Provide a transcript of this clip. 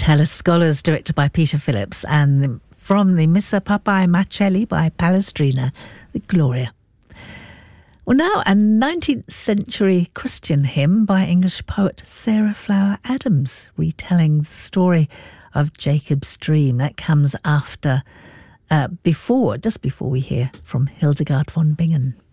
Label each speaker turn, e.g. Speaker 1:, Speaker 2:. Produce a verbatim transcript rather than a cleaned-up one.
Speaker 1: Tellus Scholars, directed by Peter Phillips, and from the Missa Papai Marcelli by Palestrina, the Gloria. Well, now a nineteenth century Christian hymn by English poet Sarah Flower Adams, retelling the story of Jacob's dream. That comes after, uh, before, just before we hear from Hildegard von Bingen.